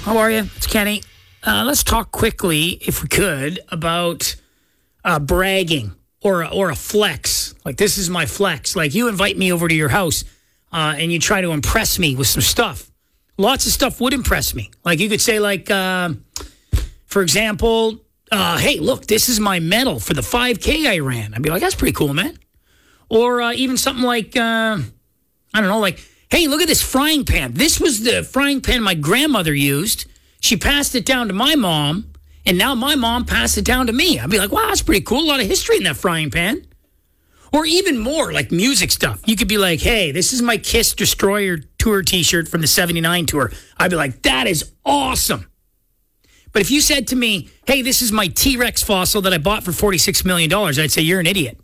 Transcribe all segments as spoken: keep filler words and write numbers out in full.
How are you? It's Kenny. Uh, let's talk quickly, if we could, about uh, bragging or a, or a flex. Like, this is my flex. Like, you invite me over to your house uh, and you try to impress me with some stuff. Lots of stuff would impress me. Like, you could say, like, uh, for example, uh, hey, look, this is my medal for the five K I ran. I'd be like, that's pretty cool, man. Or uh, even something like, uh, I don't know, like, hey, look at this frying pan. This was the frying pan my grandmother used. She passed it down to my mom, and now my mom passed it down to me. I'd be like, wow, that's pretty cool. A lot of history in that frying pan. Or even more, like music stuff. You could be like, hey, this is my Kiss Destroyer tour T-shirt from the seventy-nine tour. I'd be like, that is awesome. But if you said to me, hey, this is my T-Rex fossil that I bought for forty-six million dollars, I'd say, you're an idiot.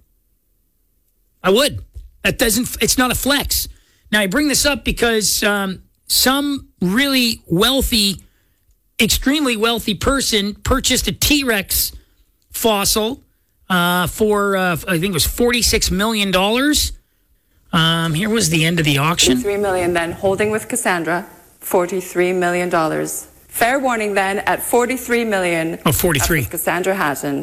I would. That doesn't, it's not a flex. Now, I bring this up because um, some really wealthy, extremely wealthy person purchased a T-Rex fossil uh, for, uh, I think it was forty-six million dollars. Um, here was the end of the auction. three million dollars then, holding with Cassandra, forty-three million dollars. Fair warning then, at forty-three million dollars. Oh, forty-three. Cassandra Hatton.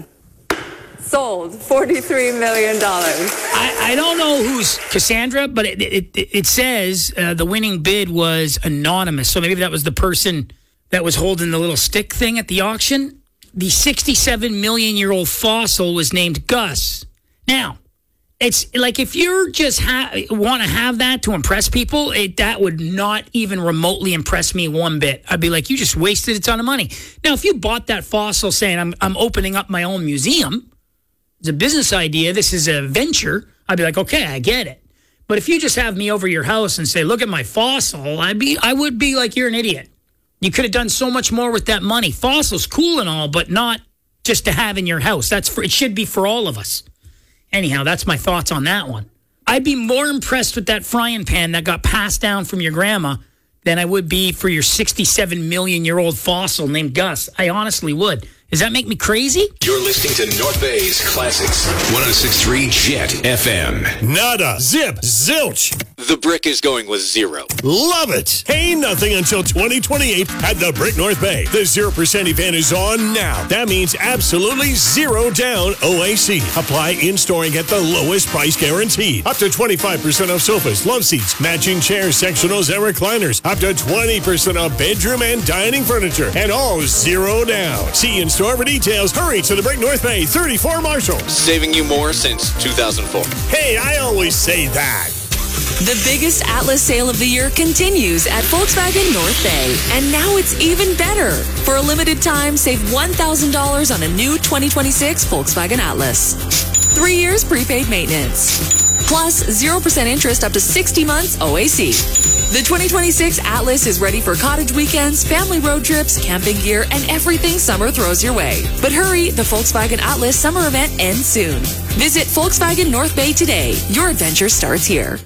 Sold forty-three million dollars. I, I don't know who's Cassandra, but it it, it says uh, the winning bid was anonymous. So maybe that was the person that was holding the little stick thing at the auction. The sixty-seven million year old fossil was named Gus. Now, it's like if you're just ha- want to have that to impress people, it, that would not even remotely impress me one bit. I'd be like, you just wasted a ton of money. Now, if you bought that fossil saying I'm I'm opening up my own museum, it's a business idea, this is a venture, I'd be like, okay, I get it. But if you just have me over your house and say, look at my fossil, I'd be, I would be like, you're an idiot. You could have done so much more with that money. Fossil's cool and all, but not just to have in your house. That's for, it should be for all of us. Anyhow, that's my thoughts on that one. I'd be more impressed with that frying pan that got passed down from your grandma than I would be for your sixty-seven million year old fossil named Gus. I honestly would. Does that make me crazy? You're listening to North Bay's Classics. one oh six point three Jet F M. Nada. Zip. Zilch. The Brick is going with zero. Love it. Pay nothing until twenty twenty-eight at the Brick North Bay. The zero percent event is on now. That means absolutely zero down O A C. Apply in-store and get the lowest price guaranteed. Up to twenty-five percent off sofas, love seats, matching chairs, sectionals, and recliners. Up to twenty percent off bedroom and dining furniture. And all zero down. See in-store for details. Hurry to the Brick North Bay, thirty-four Marshall. Saving you more since two thousand four. Hey, I always say that. The biggest Atlas sale of the year continues at Volkswagen North Bay. And now it's even better. For a limited time, save one thousand dollars on a new twenty twenty-six Volkswagen Atlas. Three years prepaid maintenance. Plus zero percent interest up to sixty months O A C. The twenty twenty-six Atlas is ready for cottage weekends, family road trips, camping gear, and everything summer throws your way. But hurry, the Volkswagen Atlas summer event ends soon. Visit Volkswagen North Bay today. Your adventure starts here.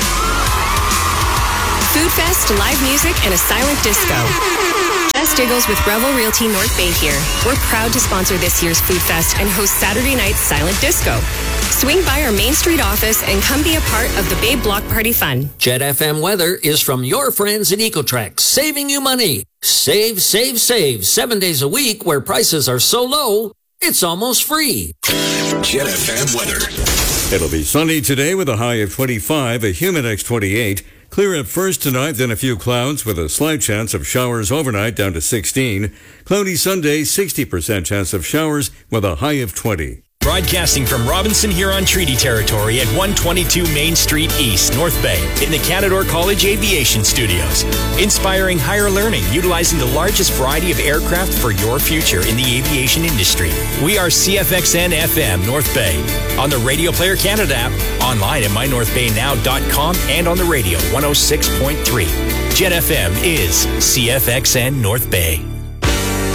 Food Fest, live music, and a silent disco. Jess Diggles with Revel Realty North Bay here. We're proud to sponsor this year's Food Fest and host Saturday night's silent disco. Swing by our Main Street office and come be a part of the Babe Block Party fun. Jet F M weather is from your friends at Ecotrex, saving you money. Save, save, save. Seven days a week where prices are so low, it's almost free. Jet F M weather. It'll be sunny today with a high of twenty-five, a Humidex twenty-eight. Clear up first tonight, then a few clouds with a slight chance of showers overnight down to sixteen. Cloudy Sunday, sixty percent chance of showers with a high of twenty. Broadcasting from Robinson Huron Treaty Territory at one twenty-two Main Street East, North Bay, in the Canadore College Aviation Studios. Inspiring higher learning, utilizing the largest variety of aircraft for your future in the aviation industry. We are C F X N F M North Bay. On the Radio Player Canada app, online at my north bay now dot com, and on the radio one oh six point three. Jet F M is C F X N North Bay.